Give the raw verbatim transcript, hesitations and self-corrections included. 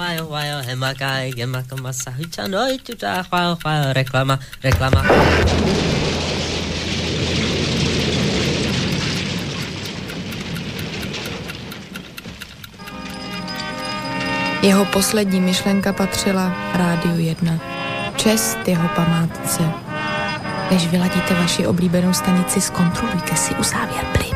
wajo, wajo, hemakai, gemakamasa, hučanoj, tuta, chwal, chwal, reklama, reklama. Jeho poslední myšlenka patřila Rádiu jedna. Čest jeho památce. Než vyladíte vaši oblíbenou stanici, zkontrolujte si uzávěr plynu.